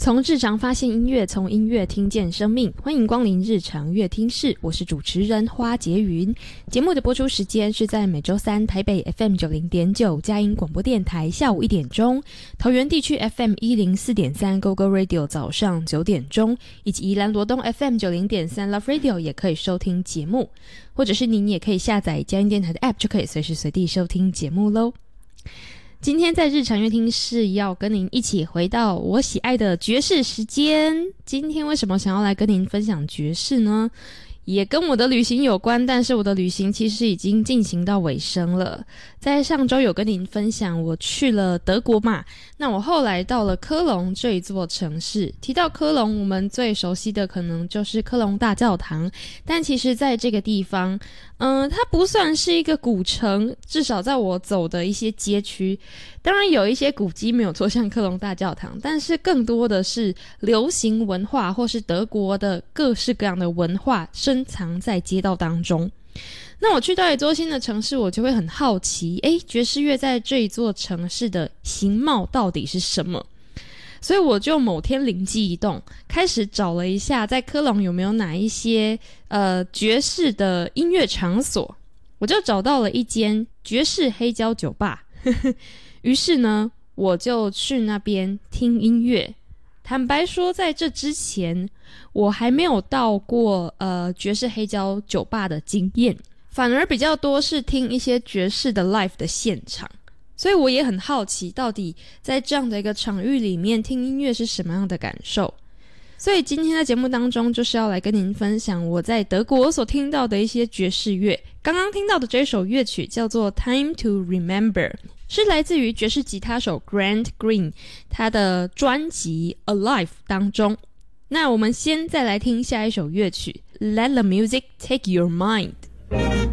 从日常发现音乐，从音乐听见生命。欢迎光临日常乐听室，我是主持人花洁云。节目的播出时间是在每周三台北 FM90.9 佳音广播电台下午1点钟，桃园地区 FM104.3 GoGo Radio 早上9点钟，以及宜兰罗东 FM90.3 Love Radio 也可以收听节目，或者是您也可以下载佳音电台的 App 就可以随时随地收听节目咯。今天在日常乐听室要跟您一起回到我喜爱的爵士时间。今天为什么想要来跟您分享爵士呢？也跟我的旅行有关，但是我的旅行其实已经进行到尾声了。在上周有跟您分享我去了德国嘛，那我后来到了科隆这一座城市。提到科隆，我们最熟悉的可能就是科隆大教堂，但其实在这个地方它不算是一个古城，至少在我走的一些街区，当然有一些古迹没有错，像科隆大教堂，但是更多的是流行文化或是德国的各式各样的文化深藏在街道当中。那我去到一座新的城市，我就会很好奇，爵士乐在这一座城市的形貌到底是什么？所以我就某天灵机一动，开始找了一下在科隆有没有哪一些爵士的音乐场所，我就找到了一间爵士黑胶酒吧于是呢我就去那边听音乐。坦白说在这之前我还没有到过爵士黑胶酒吧的经验，反而比较多是听一些爵士的 live 的现场，所以我也很好奇到底在这样的一个场域里面听音乐是什么样的感受。所以今天在节目当中就是要来跟您分享我在德国所听到的一些爵士乐。刚刚听到的这首乐曲叫做 Time to Remember， 是来自于爵士吉他手 Grant Green 他的专辑 Alive 当中。那我们先再来听下一首乐曲 Let the Music Take Your Mind。